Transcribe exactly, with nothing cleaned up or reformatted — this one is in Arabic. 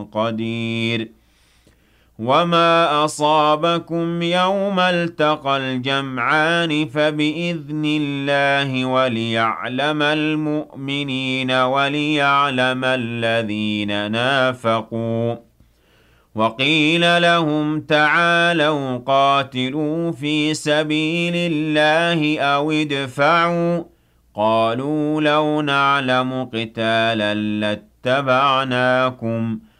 قدير وما أصابكم يوم التقى الجمعان فبإذن الله وليعلم المؤمنين وليعلم الذين نافقوا وقيل لهم تعالوا قاتلوا في سبيل الله أو ادفعوا قالوا لو نعلم قتالا لاتبعناكم